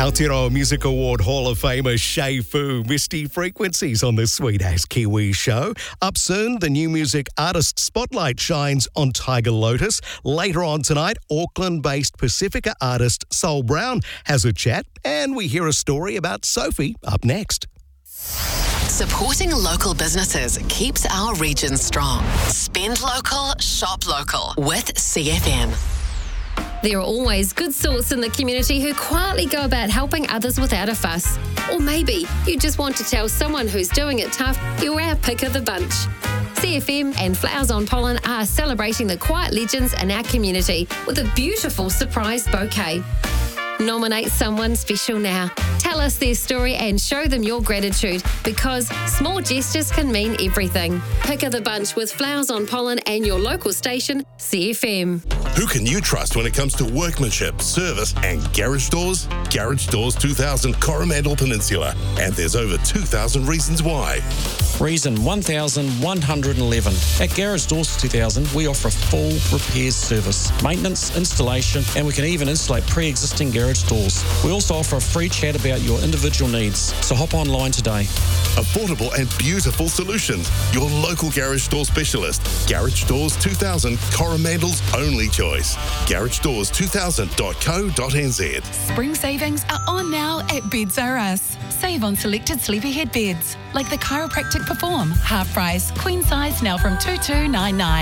Aotearoa Music Award Hall of Famer Shay Fu, Misty Frequencies on the Sweet As Kiwi show. Up soon, the new music artist spotlight shines on Tiger Lotus. Later on tonight, Auckland-based Pacifica artist Sol Brown has a chat, and we hear a story about Sophie up next. Supporting local businesses keeps our region strong. Spend local, shop local with CFM. There are always good sorts in the community who quietly go about helping others without a fuss. Or maybe you just want to tell someone who's doing it tough you're our pick of the bunch. CFM and Flowers on Pollen are celebrating the quiet legends in our community with a beautiful surprise bouquet. Nominate someone special now. Tell us their story and show them your gratitude, because small gestures can mean everything. Pick of the bunch with Flowers on Pollen and your local station, CFM. Who can you trust when it comes to workmanship, service and garage doors? Garage Doors 2000 Coromandel Peninsula. And there's over 2,000 reasons why. Reason 1111. At Garage Doors 2000, we offer a full repairs service, maintenance, installation, and we can even install pre-existing garage doors. We also offer a free chat about your individual needs, so hop online today. Affordable and beautiful solutions. Your local garage door specialist. Garage Doors 2000, Coromandel's only choice. GarageDoors2000.co.nz. Spring savings are on now at Beds R Us. Save on selected sleepyhead beds, like the Chiropractic Perform, half price, queen size now from $2,299.